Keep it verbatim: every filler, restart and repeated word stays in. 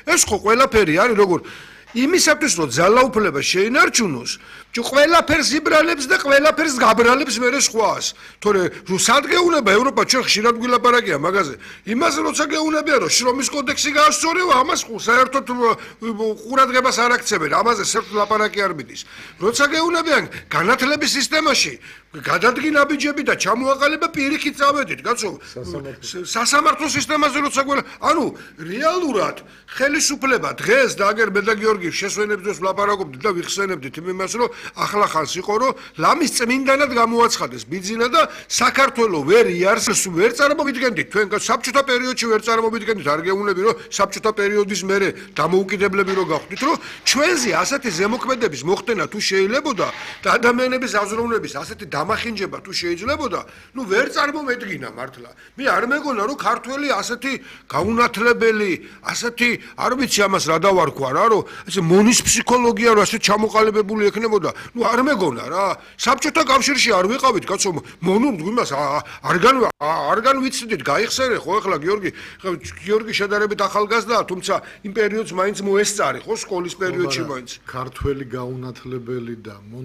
ეს ხო ყველაფერი არის როგორ იმისათვის რომ ძალაუფლება შეინარჩუნოს, თუ ყველაფერს იბრალებს და ყველაფერს გაბრალებს მერე სხვას. თორე სად გეუნება ევროპა ჩვენ ხშირად გვილაპარაკია მაგაზე. იმაზე როცა გეუნებია რომ შრომის კოდექსი გაასწორება, ამას საერთოდ ყურადღებას არ აქცევენ, ამაზე საერთოდ ლაპარაკი არ მიდის. როცა გეუნებიან განათლების სისტემაში გადადგინა ბიჯები და ჩამოაყალიბება პირიქით წავედით, კაცო. სასამართლო სისტემაზე როცა გველა, ანუ რეალურად ხელისუფლება დღეს და აგერ მე და გიორგი შესვენებს ვლაპარაკობდით და ვიხსენებდით იმას რომ ახლა ხანს იყო რომ ლამის წმინდანად გამოაცხადეს ბიძინა და საქართველოს ვერ იარსს ვერ წარმოვიდგენდით თქვენ საბჭოთა პერიოდში ვერ წარმოვიდგენდით არ გეუნები რომ საბჭოთა პერიოდის მერე დამოუკიდებლები რო გახვდით რომ ჩვენზე ასეთი ზემოქმედების მოხდენა თუ შეიძლებოდა და ადამიანების აზროვნების ასეთი დამახინჯება თუ შეიძლებოდა ნუ ვერ წარმომედგინა მართლა მე არ მეგონა რომ ქართველი ასეთი გაუნათლებელი ასეთი არ ვიცი ამას რა დავარქვა რა რომ ესე მონის ფსიქოლოგია რო ასე ჩამოყალიბებული ექნებოდა ნუ არ მეგონა რა საბჭოთა კავშირში არ ვიყავით კაცო მონუ იმას არგან არგან ვიცდით გაიხსენე ხო ახლა გიორგი გიორგი შედარებით ახალგაზრდაა თუმცა იმ პერიოდს მაინც მოესწარი ხო სკოლის პერიოდში მაინც ქართველი გაუნათლებელი და